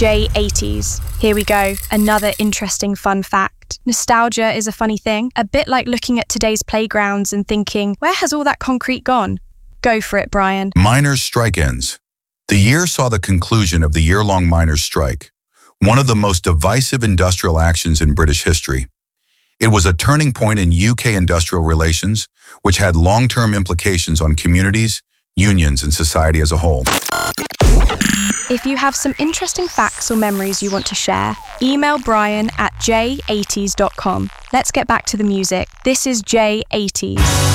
J80s. Here we go, another interesting fun fact. Nostalgia is a funny thing, a bit like looking at today's playgrounds and thinking, where has all that concrete gone? Go for it, Brian. Miners' strike ends. The year saw the conclusion of the year-long miners' strike, one of the most divisive industrial actions in British history. It was a turning point in UK industrial relations, which had long-term implications on communities, unions, and society as a whole. If you have some interesting facts or memories you want to share, email Brian at j80s.com. Let's get back to the music. This is J80s.